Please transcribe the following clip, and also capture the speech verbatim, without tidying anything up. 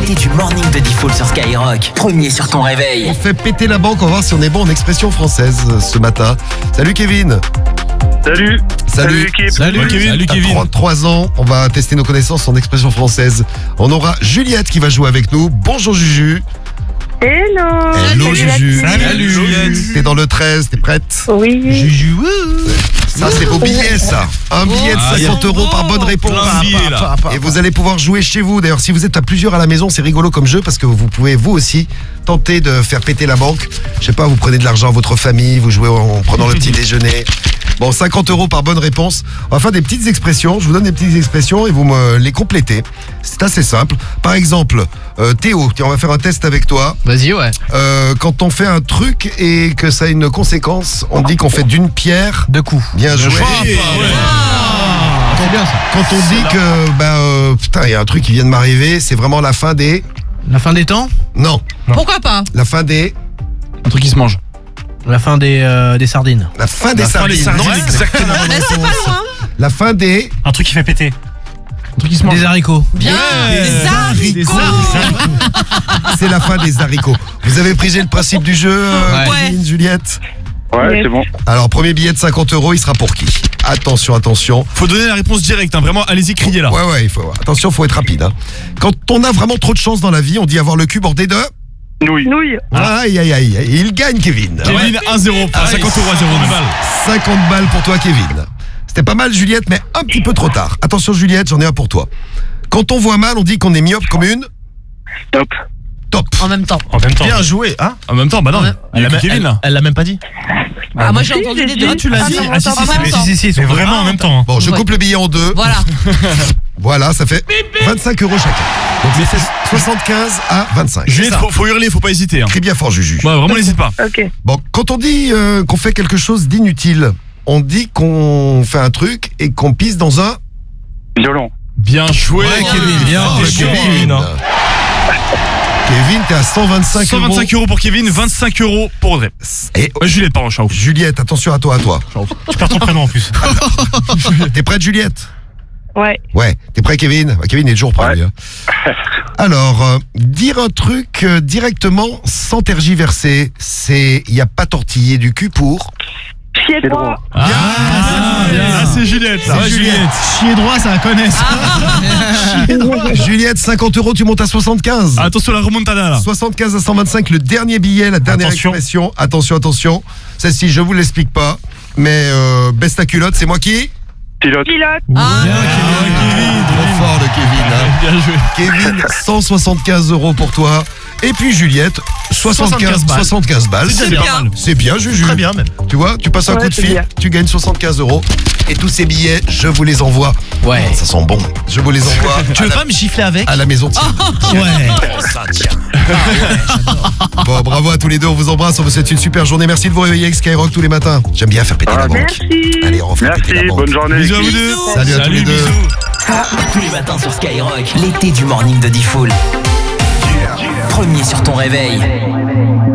L'été du morning de Diffoul sur Skyrock. Premier sur ton réveil. On fait péter la banque, on va voir si on est bon en expression française euh, ce matin. Salut Kevin. Salut. Salut. l'équipe. Salut Kevin. Salut T'as Kevin. trente-trois ans, on va tester nos connaissances en expression française. On aura Juliette qui va jouer avec nous. Bonjour Juju. Hello. Hello Salut, Juju. la team. Salut Juliette. T'es dans le treize, t'es prête? Oui. Juju. Ça c'est vos billets ça. Un billet de Ah, cinquante y a- euros par bonne réponse. Plein de billets, là. Et vous allez pouvoir jouer chez vous. D'ailleurs, si vous êtes à plusieurs à la maison, c'est rigolo comme jeu parce que vous pouvez vous aussi tenter de faire péter la banque. Je sais pas, vous prenez de l'argent à votre famille, vous jouez en prenant le petit déjeuner. Bon, cinquante euros par bonne réponse. On va faire des petites expressions. Je vous donne des petites expressions et vous me les complétez. C'est assez simple. Par exemple, euh, Théo, tiens, on va faire un test avec toi. Vas-y, ouais. Euh, quand on fait un truc et que ça a une conséquence, on dit qu'on fait d'une pierre. Deux coups. Bien joué. C'est bien ça. Quand on dit que, ben, euh, putain, il y a un truc qui vient de m'arriver, c'est vraiment la fin des. La fin des temps. Non, Pourquoi pas? la fin des. Un truc qui se mange. La fin des, euh, des sardines. La fin des La fin des sardines. sardines, Non, exactement. Eh, c'est pas loin. La fin des. Un truc qui fait péter. Un truc qui se mange. Des haricots. Bien. Ouais. Des haricots. C'est la fin des haricots. Vous avez pris le principe du jeu, euh, Ouais. Kevin, Juliette? Ouais, Yes. c'est bon. Alors, premier billet de cinquante euros, il sera pour qui? Attention, attention. Faut donner la réponse directe, hein. Vraiment, allez-y, criez là. Ouais, ouais, il faut. Attention, faut être rapide. Hein. Quand on a vraiment trop de chance dans la vie, on dit avoir le cul bordé de. Nouille. Nouille. Aïe, aïe, aïe. Et il gagne, Kevin. Kevin, un zéro. Enfin, cinquante euros à zéro. cinquante balles pour toi, Kevin. C'était pas mal, Juliette, mais un petit peu trop tard. Attention, Juliette, j'en ai un pour toi. Quand on voit mal, on dit qu'on est myope comme une. Top. Top. En même temps. En même temps. Bien joué, hein. En même temps, bah non. Ouais. Il y a que Kevin là. Elle l'a même pas dit. Ah, moi j'ai entendu les deux. Ah, tu l'as dit. Ah, si, si, En même temps. si, si. C'est vraiment en même temps. Bon, je Ouais. coupe le billet en deux. Voilà. Voilà, ça fait vingt-cinq euros chacun. Donc, c'est soixante-quinze à vingt-cinq. Juliette, faut, faut hurler, faut pas hésiter. Hein. Crie bien fort, Juju. Bah, vraiment, n'hésite pas. Ok. Bon, quand on dit euh, qu'on fait quelque chose d'inutile, on dit qu'on fait un truc et qu'on pisse dans un. Violon. Bien joué, Ouais, Kevin. bien, T'es bien, chaud, Kevin. hein. Kevin, t'es à cent vingt-cinq, cent vingt-cinq euros pour Kevin, vingt-cinq euros pour Audrey. Et Euh, Juliette, pardon, ciao. Juliette, attention à toi, à toi. Tu perds ton prénom en plus. T'es prête, Juliette? Ouais. Ouais. T'es prêt, Kevin? Bah, Kevin est toujours prêt. Ouais. lui, hein. Alors, euh, dire un truc euh, directement sans tergiverser, c'est il y a pas tortillé du cul pour. Pied C'est droit. Ah, ah, c'est Juliette, là. C'est Juliette. Chier droit, ça la connaisse. Juliette, cinquante euros, tu montes à soixante-quinze. Attention, la remontada là. soixante-quinze à cent vingt-cinq, le dernier billet, la dernière Attention. expression. Attention, attention. Celle-ci, je vous l'explique pas. Mais euh, baisse ta culotte, c'est moi qui? Pilote. Pilote. Ah. Trop fort de Kevin. Hein. Bien joué. Kevin, cent soixante-quinze euros pour toi. Et puis Juliette, soixante-quinze, balles. soixante-quinze balles. C'est bien. Pas mal. C'est bien, Juju. Très bien, même. Tu vois, tu passes un Ouais, coup de c'est fil, bien. tu gagnes soixante-quinze euros. Et tous ces billets, je vous les envoie. Ouais. Ça sent bon. Je vous les envoie Tu à, veux la, pas me gifler avec? à la maison. Tiens. Ouais. Bon, bravo à tous les deux, on vous embrasse. On vous souhaite une super journée. Merci de vous réveiller avec Skyrock tous les matins. J'aime bien faire péter la Ah, banque. Merci. Allez, on fait péter la Merci, banque. bonne journée. Bisous à vous deux. Salut à tous les deux. bisous. Tous les matins sur Skyrock. L'été du morning de Diffoul. Premier sur ton réveil.